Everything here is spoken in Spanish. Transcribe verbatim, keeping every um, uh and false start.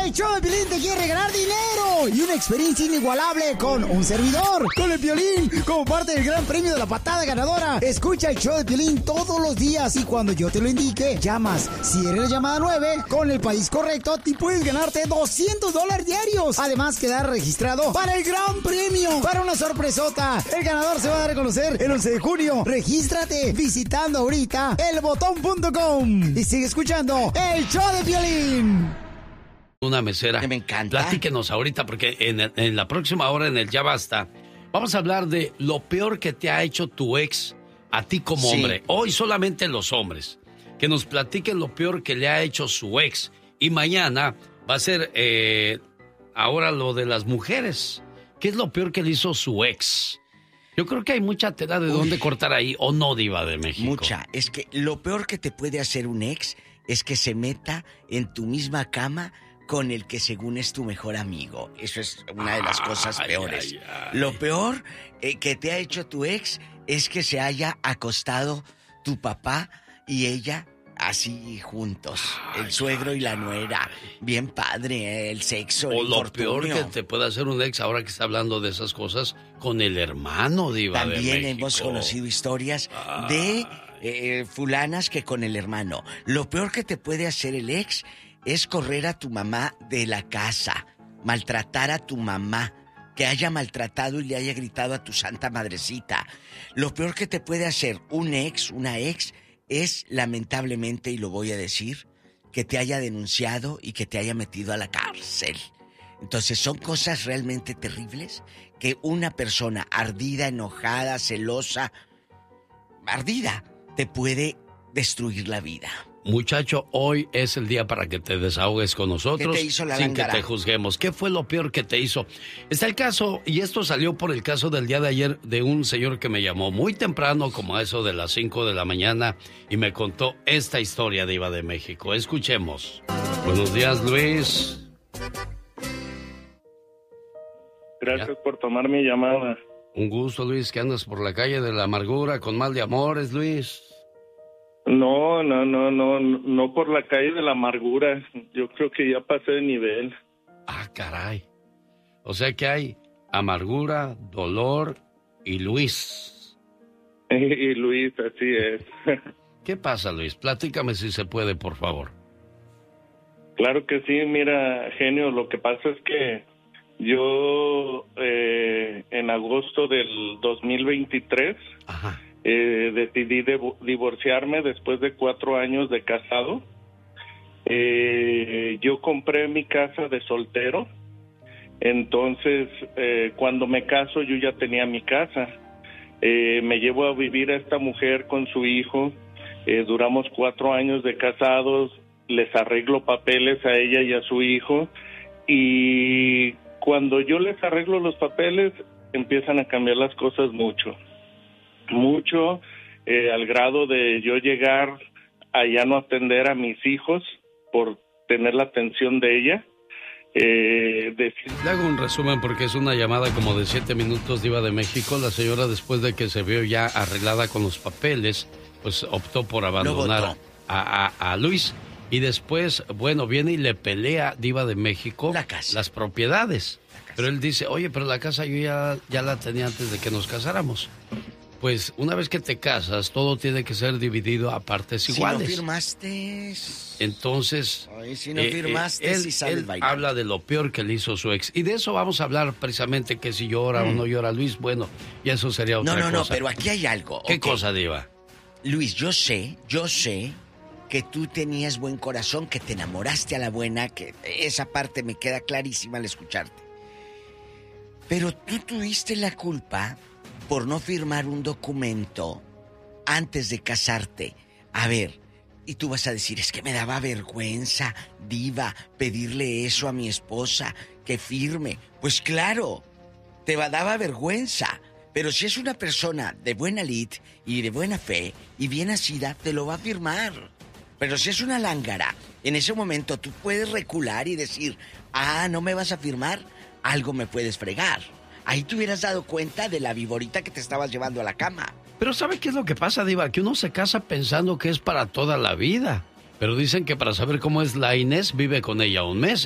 El show de Piolín te quiere regalar dinero y una experiencia inigualable con un servidor, con el Piolín, como parte del gran premio de la patada ganadora. Escucha el show de Piolín todos los días y cuando yo te lo indique, llamas. Si eres la llamada nueve, con el país correcto, te puedes ganarte doscientos dólares diarios. Además, quedar registrado para el gran premio, para una sorpresota. El ganador se va a dar a conocer el once de junio. Regístrate visitando ahorita el botón punto com y sigue escuchando el show de Piolín. Una mesera. Que me encanta. Platíquenos ahorita porque en, el, en la próxima hora en el Ya Basta vamos a hablar de lo peor que te ha hecho tu ex a ti como sí. hombre. Hoy solamente los hombres. Que nos platiquen lo peor que le ha hecho su ex. Y mañana va a ser eh, ahora lo de las mujeres. ¿Qué es lo peor que le hizo su ex? Yo creo que hay mucha tela de Uy. dónde cortar ahí, ¿o no, Diva de México? Mucha. Es que lo peor que te puede hacer un ex es que se meta en tu misma cama con el que según es tu mejor amigo. Eso es una de las cosas ay, peores. Ay, ay. Lo peor eh, que te ha hecho tu ex es que se haya acostado tu papá y ella así juntos. Ay, el suegro ay, y la nuera. Bien padre, eh, el sexo. O el lo infortunio. peor que te puede hacer un ex, ahora que está hablando de esas cosas, con el hermano, Diva de México. También hemos conocido historias ay. de eh, fulanas que con el hermano. Lo peor que te puede hacer el ex es correr a tu mamá de la casa, maltratar a tu mamá, que haya maltratado y le haya gritado a tu santa madrecita. Lo peor que te puede hacer un ex, una ex, es lamentablemente, y lo voy a decir, que te haya denunciado y que te haya metido a la cárcel. Entonces son cosas realmente terribles que una persona ardida, enojada, celosa, ardida, te puede destruir la vida. Muchacho, hoy es el día para que te desahogues con nosotros. ¿Qué te hizo la sin lángara? Que te juzguemos. ¿Qué fue lo peor que te hizo? Está el caso, y esto salió por el caso del día de ayer, de un señor que me llamó muy temprano, como a eso de las cinco de la mañana, y me contó esta historia, Diva de México. Escuchemos. Buenos días, Luis. Gracias ¿Ya? por tomar mi llamada. Un gusto, Luis, que andas por la calle de la amargura con mal de amores, Luis. No, no, no, no, no por la calle de la amargura. Yo creo que ya pasé de nivel. Ah, caray. O sea que hay amargura, dolor y Luis. Y Luis, así es. ¿Qué pasa, Luis? Platícame si se puede, por favor. Claro que sí, mira, genio, lo que pasa es que yo eh, en agosto del dos mil veintitrés... Ajá. Eh, decidí de, divorciarme después de cuatro años de casado. Eh, yo compré mi casa de soltero. Entonces, eh, cuando me caso, yo ya tenía mi casa. Eh, me llevo a vivir a esta mujer con su hijo. Eh, duramos cuatro años de casados. Les arreglo papeles a ella y a su hijo. Y cuando yo les arreglo los papeles, empiezan a cambiar las cosas mucho. Mucho, eh, al grado de yo llegar a ya no atender a mis hijos por tener la atención de ella. Eh, decir... Le hago un resumen porque es una llamada como de siete minutos, Diva de México. La señora, después de que se vio ya arreglada con los papeles, pues optó por abandonar a, a, a Luis. Y después, bueno, viene y le pelea, Diva de México, la casa. las propiedades. Pero él dice, oye, pero la casa yo ya, ya la tenía antes de que nos casáramos. Pues una vez que te casas, todo tiene que ser dividido a partes iguales. Si no firmaste... Entonces, Ay, si no firmaste, eh, él, si sale él el baile. habla de lo peor que le hizo su ex. Y de eso vamos a hablar precisamente, que si llora mm. o no llora Luis. Bueno, y eso sería otra cosa. No, no, cosa. no, pero aquí hay algo. ¿Qué okay. cosa, Diva? Luis, yo sé, yo sé que tú tenías buen corazón, que te enamoraste a la buena, que esa parte me queda clarísima al escucharte. Pero tú tuviste la culpa por no firmar un documento antes de casarte. A ver, y tú vas a decir, es que me daba vergüenza, Diva, pedirle eso a mi esposa, que firme. Pues claro, te daba vergüenza. Pero si es una persona de buena lid y de buena fe y bien nacida, te lo va a firmar. Pero si es una lángara, en ese momento tú puedes recular y decir, ah, ¿no me vas a firmar? Algo me puedes fregar. Ahí te hubieras dado cuenta de la viborita que te estabas llevando a la cama. Pero ¿sabe qué es lo que pasa, Diva? Que uno se casa pensando que es para toda la vida. Pero dicen que para saber cómo es la Inés, vive con ella un mes.